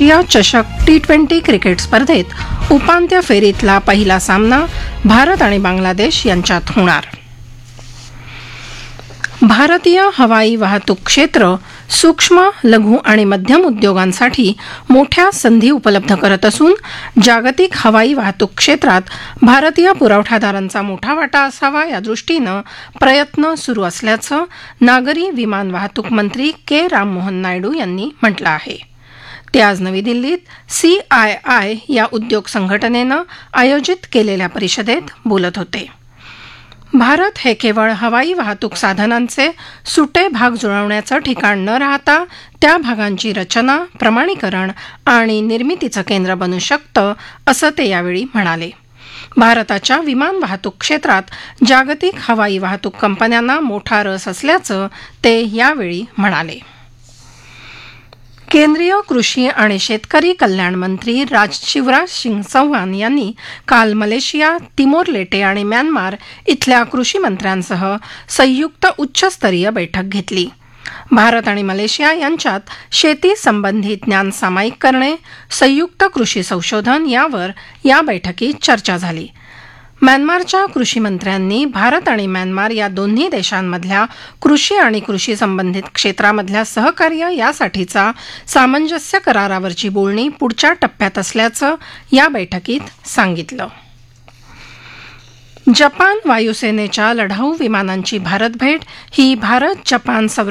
आशिया चषक T20 cricket स्पर्धेत उपांत्य फेरीतला पहिला सामना भारत आणि बांगलादेश यांच्यात होणार. भारतीय हवाई वाहतूक क्षेत्र सूक्ष्म, लघु आणि मध्यम उद्योगांसाठी मोठ्या संधी उपलब्ध करत असून जागतिक हवाई वाहतूक क्षेत्रात भारतीय पुरवठादारांचा मोठा वाटा असावा यादृष्टीनं प्रयत्न सुरू असल्याचं नागरी विमान वाहतूक मंत्री के. राममोहन नायडू यांनी म्हटलं आहे. ते आज नवी दिल्लीत CII या उद्योग संघटनेनं आयोजित केलेल्या परिषदेत बोलत होते. भारत हे केवळ हवाई वाहतूक साधनांचे सुटे भाग जुळवण्याचं ठिकाण न राहता त्या भागांची रचना, प्रमाणीकरण आणि निर्मितीचं केंद्र बनू शकतं, असं ते यावेळी म्हणाले. भारताच्या विमान वाहतूक क्षेत्रात जागतिक हवाई वाहतूक कंपन्यांना मोठा रस असल्याचं ते यावेळी म्हणाले. केंद्रीय कृषी आणि शेतकरी कल्याण मंत्री शिवराज सिंग चौहान यांनी काल मलेशिया, तिमोर लेटे आणि म्यानमार इथल्या कृषी मंत्र्यांसह संयुक्त उच्चस्तरीय बैठक घेतली. भारत आणि मलेशिया यांच्यात शेती संबंधित ज्ञान सामायिक करणे, संयुक्त कृषी संशोधन यावर या बैठकीत चर्चा झाली. म्यानमारच्या कृषी मंत्र्यांनी भारत आणि म्यानमार या दोन्ही देशांमधल्या कृषी आणि कृषी संबंधित क्षेत्रामधल्या सहकार्य यासाठीचा सामंजस्य करारावरची बोलणी पुढच्या टप्प्यात असल्याचं या बैठकीत सांगितलं. जपान वायुसेनेच्या लढाऊ विमानांची भारत भेट ही भारत जपान